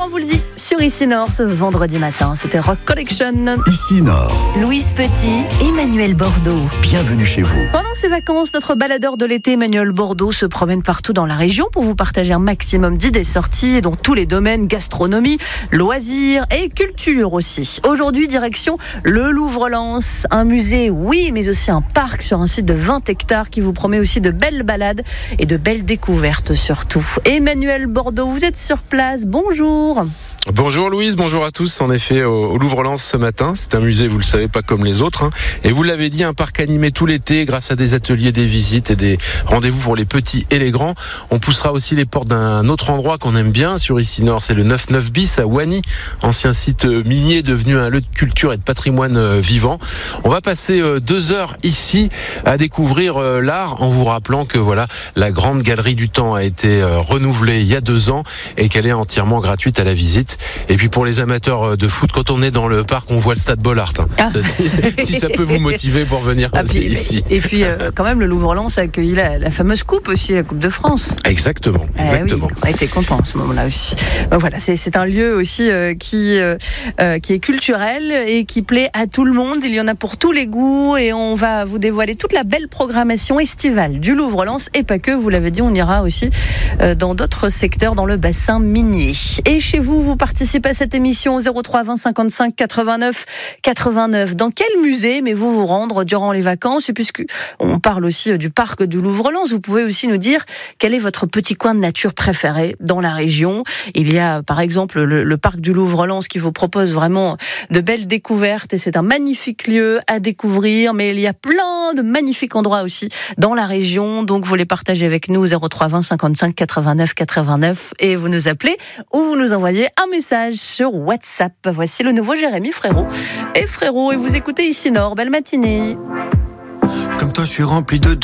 on vous le dit, sur Ici Nord ce vendredi matin, c'était Rock Collection. Ici Nord. Louise Petit, Emmanuel Bordeaux. Bienvenue chez vous. Pendant ces vacances, notre baladeur de l'été, Emmanuel Bordeaux, se promène partout dans la région pour vous partager un maximum d'idées sorties dans tous les domaines, gastronomie, loisirs et culture aussi. Aujourd'hui, direction le Louvre-Lens, un musée, oui, mais aussi un parc sur un site de 20 hectares qui vous promet aussi de belles balades et de belles découvertes surtout. Emmanuel Bordeaux, vous êtes sur place, bonjour. Bonjour Louise, bonjour à tous. En effet, au Louvre-Lens ce matin, c'est un musée, vous le savez, pas comme les autres. Et vous l'avez dit, un parc animé tout l'été grâce à des ateliers, des visites et des rendez-vous pour les petits et les grands. On poussera aussi les portes d'un autre endroit qu'on aime bien sur Ici Nord, c'est le 99 bis à Wany, ancien site minier devenu un lieu de culture et de patrimoine vivant. On va passer 2 heures ici à découvrir l'art en vous rappelant que voilà, la grande galerie du temps a été renouvelée il y a 2 ans et qu'elle est entièrement gratuite à la visite. Et puis pour les amateurs de foot, quand on est dans le parc, on voit le stade Bollaert. Si ça peut vous motiver pour venir ici. Et puis quand même, le Louvre-Lens a accueilli la fameuse coupe aussi, la Coupe de France. Exactement. Oui, on a été contents à ce moment-là aussi. Voilà, c'est un lieu aussi qui est culturel et qui plaît à tout le monde. Il y en a pour tous les goûts et on va vous dévoiler toute la belle programmation estivale du Louvre-Lens et pas que, vous l'avez dit, on ira aussi dans d'autres secteurs dans le bassin minier. Et chez vous, vous participez à cette émission au 03 20 55 89 89. Dans quel musée aimez-vous vous rendre durant les vacances? Et puisque on parle aussi du parc du Louvre-Lens, vous pouvez aussi nous dire quel est votre petit coin de nature préféré dans la région. Il y a par exemple le parc du Louvre-Lens qui vous propose vraiment de belles découvertes et c'est un magnifique lieu à découvrir, mais il y a plein de magnifiques endroits aussi dans la région, donc vous les partagez avec nous 03 20 55 89 89 et vous nous appelez ou vous nous envoyez un message sur WhatsApp. Voici le nouveau Jérémy Frérot et vous écoutez Ici Nord. Belle matinée. Comme toi je suis rempli de